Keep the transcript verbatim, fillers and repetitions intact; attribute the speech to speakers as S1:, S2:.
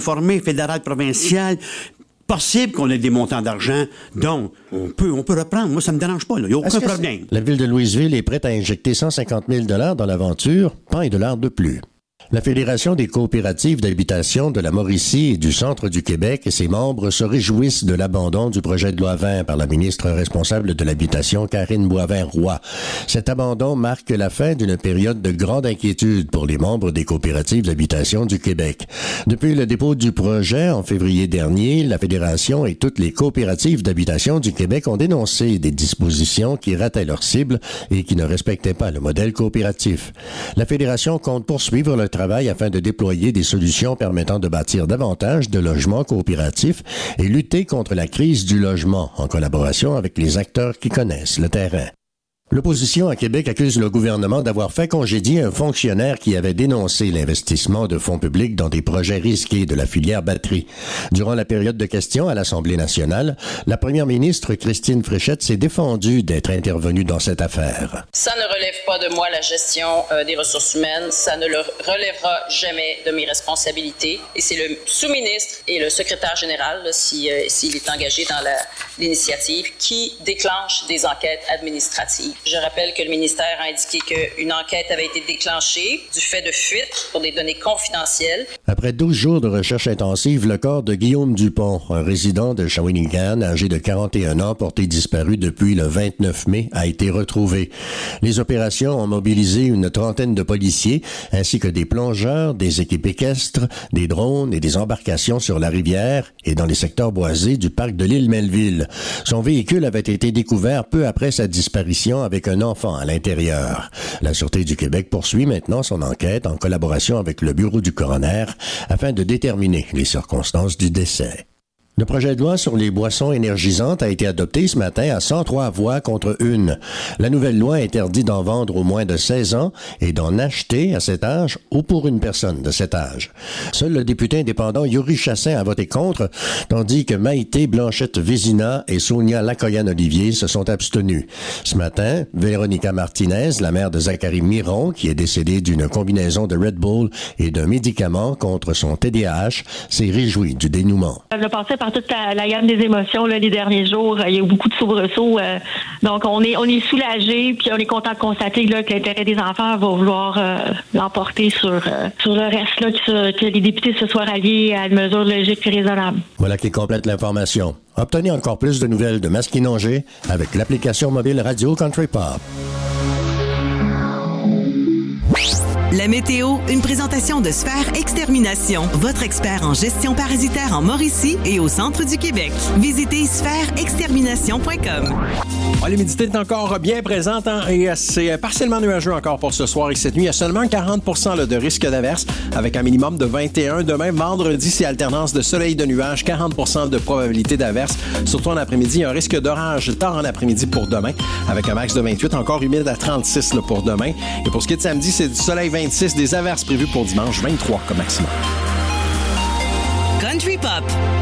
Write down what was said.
S1: réformer, fédéral, provincial. Possible qu'on ait des montants d'argent, donc on peut, on peut reprendre. Moi, ça me dérange pas, il n'y a aucun problème.
S2: La ville de Louisville est prête à injecter cent cinquante mille dollars dans l'aventure, pas un dollar de plus. La Fédération des coopératives d'habitation de la Mauricie et du centre du Québec et ses membres se réjouissent de l'abandon du projet de loi vingt par la ministre responsable de l'habitation, Karine Boivin-Roy. Cet abandon marque la fin d'une période de grande inquiétude pour les membres des coopératives d'habitation du Québec. Depuis le dépôt du projet en février dernier, la Fédération et toutes les coopératives d'habitation du Québec ont dénoncé des dispositions qui rataient leur cible et qui ne respectaient pas le modèle coopératif. La Fédération compte poursuivre le travail afin de déployer des solutions permettant de bâtir davantage de logements coopératifs et lutter contre la crise du logement en collaboration avec les acteurs qui connaissent le terrain. L'opposition à Québec accuse le gouvernement d'avoir fait congédier un fonctionnaire qui avait dénoncé l'investissement de fonds publics dans des projets risqués de la filière batterie. Durant la période de questions à l'Assemblée nationale, la première ministre Christine Fréchette s'est défendue d'être intervenue dans cette affaire.
S3: Ça ne relève pas de moi la gestion euh, des ressources humaines, ça ne le relèvera jamais de mes responsabilités et c'est le sous-ministre et le secrétaire général, là, si, euh, s'il est engagé dans la, l'initiative, qui déclenchent des enquêtes administratives. Je rappelle que le ministère a indiqué qu'une enquête avait été déclenchée du fait de fuites pour des données confidentielles.
S2: Après douze jours de recherche intensive, le corps de Guillaume Dupont, un résident de Shawinigan, âgé de quarante et un ans, porté disparu depuis le vingt-neuf mai, a été retrouvé. Les opérations ont mobilisé une trentaine de policiers, ainsi que des plongeurs, des équipes équestres, des drones et des embarcations sur la rivière et dans les secteurs boisés du parc de l'île Melville. Son véhicule avait été découvert peu après sa disparition avec un enfant à l'intérieur. La Sûreté du Québec poursuit maintenant son enquête en collaboration avec le bureau du coroner afin de déterminer les circonstances du décès. Le projet de loi sur les boissons énergisantes a été adopté ce matin à cent trois voix contre une. La nouvelle loi interdit d'en vendre aux moins de seize ans et d'en acheter à cet âge ou pour une personne de cet âge. Seul le député indépendant Yuri Chassin a voté contre, tandis que Maïté Blanchette-Vézina et Sonia Lacoyane-Olivier se sont abstenus. Ce matin, Véronica Martinez, la mère de Zachary Miron, qui est décédée d'une combinaison de Red Bull et d'un médicament contre son T D A H, s'est réjouie du dénouement.
S4: Le passé par toute la, la gamme des émotions là, les derniers jours. Il y a eu beaucoup de soubresauts. Euh, donc, on est on est soulagés, puis on est content de constater là, que l'intérêt des enfants va vouloir euh, l'emporter sur, euh, sur le reste, là, que, que les députés se soient ralliés à une mesure logique et raisonnable.
S2: Voilà qui complète l'information. Obtenez encore plus de nouvelles de Masquinongé avec l'application mobile Radio Country Pop.
S5: La météo, une présentation de Sphère Extermination, votre expert en gestion parasitaire en Mauricie et au centre du Québec. Visitez sphère extermination point com.
S6: Ah, l'humidité est encore bien présente hein, et c'est partiellement nuageux encore pour ce soir et cette nuit. Il y a seulement quarante pour cent là, de risque d'averse avec un minimum de vingt et un. Demain, vendredi, c'est alternance de soleil et de nuages, quarante pour cent de probabilité d'averse. Surtout en après-midi, il y a un risque d'orage tard en après-midi pour demain avec un max de vingt-huit, encore humide à trente-six là, pour demain. Et pour ce qui est de samedi, c'est du soleil vingt-six, des averses prévues pour dimanche vingt-trois comme maximum.
S5: Country Pop.